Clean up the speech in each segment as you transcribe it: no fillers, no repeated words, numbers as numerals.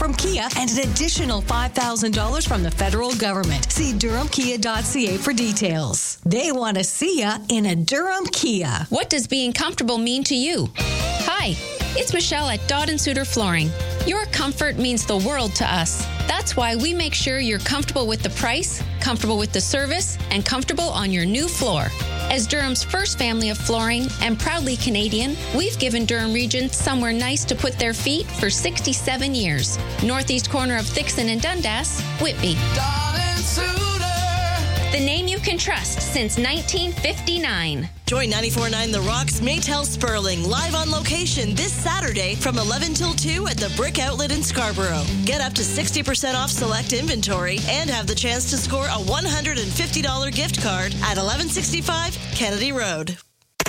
from Kia and an additional $5,000 from the federal government. See DurhamKia.ca for details. They want to see ya in a Durham Kia. What does being comfortable mean to you? Hi, it's Michelle at Dodd & Suter Flooring. Your comfort means the world to us. That's why we make sure you're comfortable with the price, comfortable with the service, and comfortable on your new floor. As Durham's first family of flooring and proudly Canadian, we've given Durham Region somewhere nice to put their feet for 67 years. Northeast corner of Thixon and Dundas, Whitby. Dodd & Suter. The name you can trust since 1959. Join 94.9 The Rock's Maytel Sperling live on location this Saturday from 11 till 2 at the Brick Outlet in Scarborough. Get up to 60% off select inventory and have the chance to score a $150 gift card at 1165 Kennedy Road.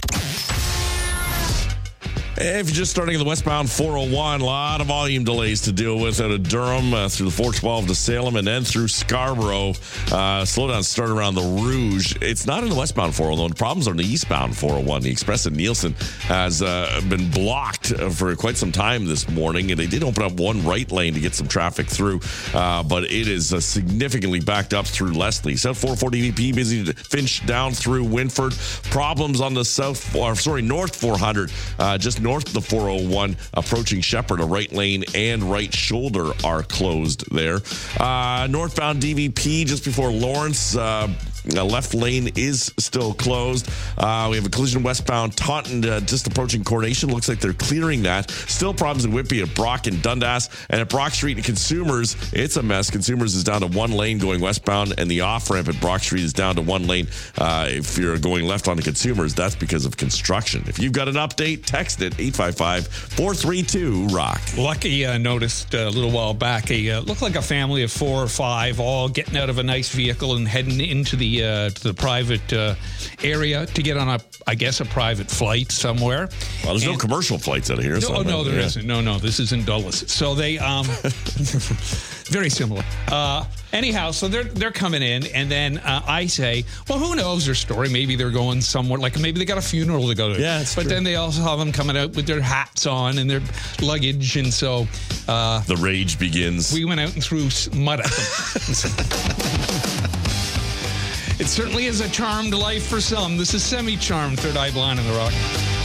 If you're just starting in the westbound 401, a lot of volume delays to deal with out of Durham through the 412 to Salem and then through Scarborough. Slowdown start around the Rouge. It's not in the westbound 401. The problems are in the eastbound 401. The Express in Nielsen has been blocked for quite some time this morning, and they did open up one right lane to get some traffic through, but it is significantly backed up through Leslie. South 440 VP busy to Finch down through Winford. Problems on the north 400, just north of the 401, approaching Shepherd. A right lane and right shoulder are closed there. Northbound DVP just before Lawrence. Left lane is still closed. We have a collision westbound Taunton just approaching Coronation. Looks like they're clearing that. Still problems in Whitby at Brock and Dundas. And at Brock Street and Consumers, it's a mess. Consumers is down to one lane going westbound, and the off-ramp at Brock Street is down to one lane. If you're going left onto Consumers, that's because of construction. If you've got an update, text it 855-432-ROCK. Lucky noticed a little while back, looked like a family of 4 or 5 all getting out of a nice vehicle and heading into the to the private area to get on a private flight somewhere. Well, there's no commercial flights out of here. No, there isn't. No, this is in Dulles. So they, very similar. Anyhow, so they're coming in, and then I say, well, who knows their story? Maybe they're going somewhere, like maybe they got a funeral to go to. Yeah, but true. Then they also have them coming out with their hats on and their luggage, and so the rage begins. We went out and threw mud at them. It certainly is a charmed life for some. This is semi-charmed Third Eye Blind in the Rock.